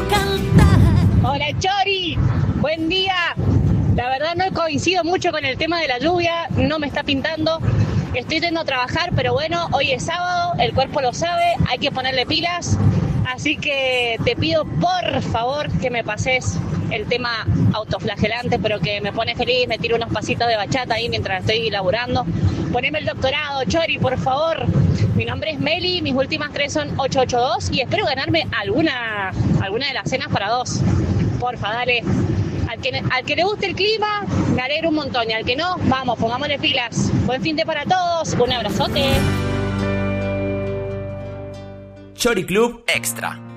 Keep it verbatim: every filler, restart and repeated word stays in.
cantar. Hola Chori, buen día. La verdad no coincido mucho con el tema de la lluvia, no me está pintando. Estoy yendo a trabajar, pero bueno, hoy es sábado, el cuerpo lo sabe, hay que ponerle pilas. Así que te pido por favor que me pases el tema autoflagelante, pero que me pone feliz, me tiro unos pasitos de bachata ahí mientras estoy laburando. Poneme el doctorado, Chori, por favor. Mi nombre es Meli, mis últimas tres son ocho ocho dos y espero ganarme alguna, alguna de las cenas para dos. Porfa, dale. Al que, al que le guste el clima, me alegro un montón. Y al que no, vamos, pongámosle pilas. Buen fin de para todos. Un abrazote. Chori Club Extra.